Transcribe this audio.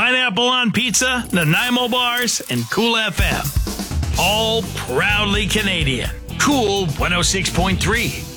Pineapple on Pizza, Nanaimo Bars, and Cool FM. All proudly Canadian. Cool 106.3.